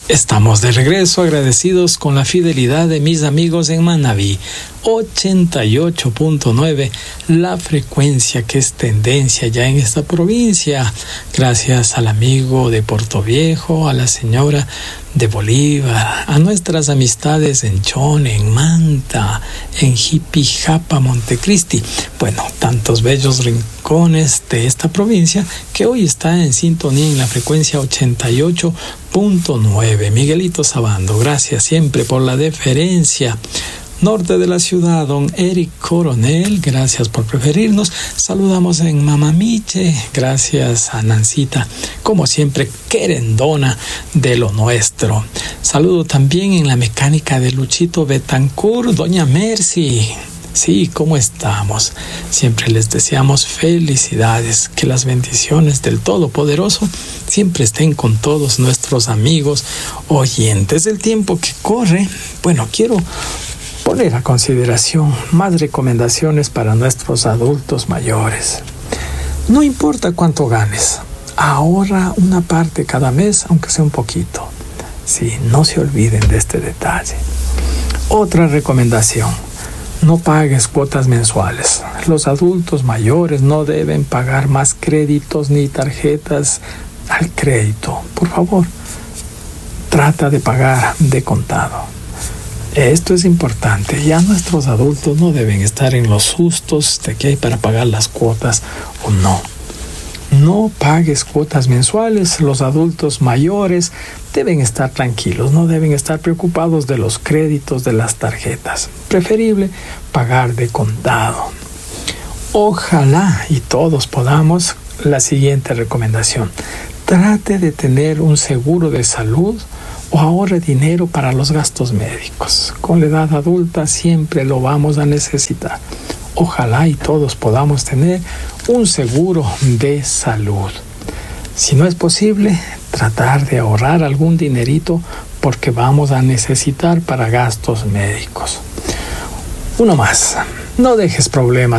Estamos de regreso, agradecidos con la fidelidad de mis amigos en Manabí. 88.9, la frecuencia que es tendencia ya en esta provincia. Gracias al amigo de Portoviejo, a la señora de Bolívar, a nuestras amistades en Chone, en Manta, en Jipijapa, Montecristi. Bueno, tantos bellos rincones de esta provincia que hoy está en sintonía en la frecuencia 88.9. Miguelito Sabando, gracias siempre por la deferencia. Norte de la ciudad, don Eric Coronel, gracias por preferirnos. Saludamos en Mamamiche, gracias a Nancita, como siempre, querendona de lo nuestro. Saludo también en la mecánica de Luchito Betancourt, doña Mercy. Sí, ¿cómo estamos? Siempre les deseamos felicidades, que las bendiciones del Todopoderoso siempre estén con todos nuestros amigos oyentes. El tiempo que corre, bueno, quiero poner a consideración más recomendaciones para nuestros adultos mayores. No importa cuánto ganes, ahorra una parte cada mes, aunque sea un poquito. Sí, no se olviden de este detalle. Otra recomendación: no pagues cuotas mensuales. Los adultos mayores no deben pagar más créditos ni tarjetas al crédito. Por favor, trata de pagar de contado. Esto es importante. Ya nuestros adultos no deben estar en los sustos de que hay para pagar las cuotas o no. No pagues cuotas mensuales. Los adultos mayores deben estar tranquilos, no deben estar preocupados de los créditos de las tarjetas. Preferible pagar de contado. Ojalá y todos podamos. La siguiente recomendación: trate de tener un seguro de salud o ahorre dinero para los gastos médicos. Con la edad adulta siempre lo vamos a necesitar. Ojalá y todos podamos tener un seguro de salud. Si no es posible, tratar de ahorrar algún dinerito porque vamos a necesitar para gastos médicos. Uno más: no dejes problemas